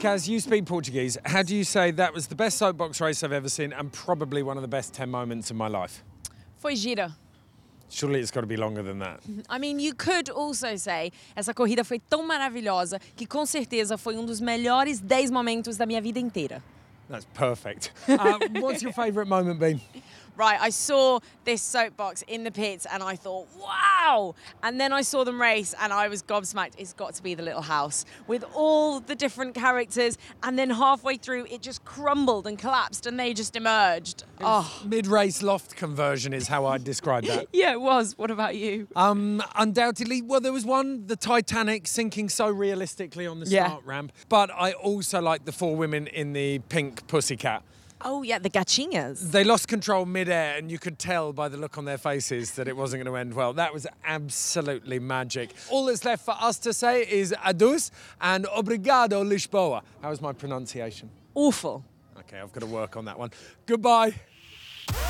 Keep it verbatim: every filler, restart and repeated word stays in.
Kaz, you speak Portuguese. How do you say that was the best soapbox race I've ever seen and probably one of the best ten moments of my life? Foi gira. Surely it's got to be longer than that. I mean, you could also say, essa corrida foi tão maravilhosa que com certeza foi um dos melhores dez momentos da minha vida inteira. That's perfect. Uh, what's your favourite moment been? Right, I saw this soapbox in the pits and I thought, wow! And then I saw them race and I was gobsmacked. It's got to be the little house with all the different characters. And then halfway through, it just crumbled and collapsed and they just emerged. Oh, Mid-race loft conversion is how I'd describe that. yeah, it was. What about you? Um, undoubtedly, well, there was one, the Titanic sinking so realistically on the Yeah. start ramp. But I also like the four women in the pink Pussycat. Oh, yeah, the gatinhas. They lost control mid-air and you could tell by the look on their faces that it wasn't going to end well. That was absolutely magic. All that's left for us to say is adeus and obrigado, Lisboa. How was my pronunciation? Awful. Okay, I've got to work on that one. Goodbye.